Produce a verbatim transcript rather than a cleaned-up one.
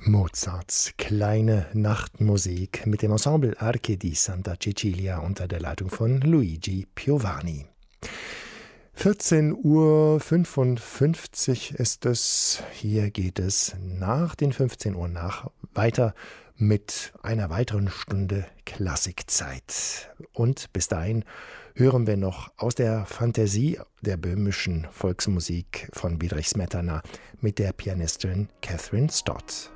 Mozarts kleine Nachtmusik mit dem Ensemble Arche di Santa Cecilia unter der Leitung von Luigi Piovani. vierzehn Uhr fünfundfünfzig ist es. Hier geht es nach den fünfzehn Uhr nach weiter mit einer weiteren Stunde Klassikzeit. Und bis dahin hören wir noch aus der Fantasie der böhmischen Volksmusik von Bedřich Smetana mit der Pianistin Catherine Stott.